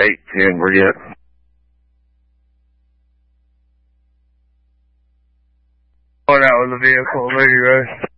8:10. Where you at? Going out with the vehicle. Lady Rose.